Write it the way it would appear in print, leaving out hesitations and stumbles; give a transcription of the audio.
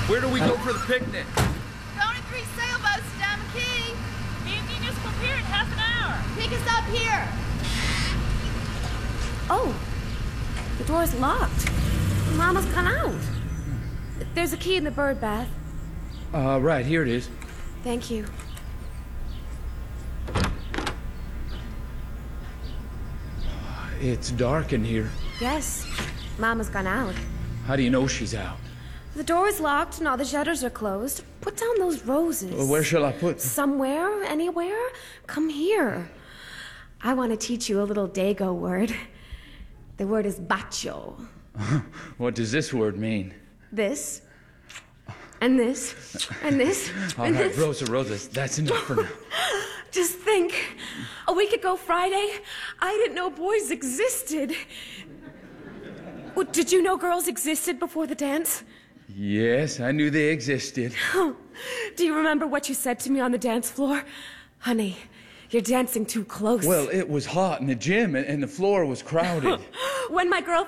Where do we go for the picnic? Going to 3 sailboats down the quay. Be in Municipal Pier in half an hour. Pick us up here. Oh, the door's locked. Mama's gone out. There's a key in the bird bath. Right, here it is. Thank you. It's dark in here. Yes, Mama's gone out. How do you know she's out? The door is locked and all the shutters are closed. Put down those roses. Well, where shall I put them? Somewhere, anywhere. Come here. I want to teach you a little Dago word. The word is bacho. What does this word mean? This. And this. And this. All and right, this. Rosa, that's enough for now. Just think. A week ago Friday, I didn't know boys existed. Oh, did you know girls existed before the dance? Yes, I knew they existed. Do you remember what you said to me on the dance floor? Honey, you're dancing too close. Well, it was hot in the gym and the floor was crowded. When my girlfriend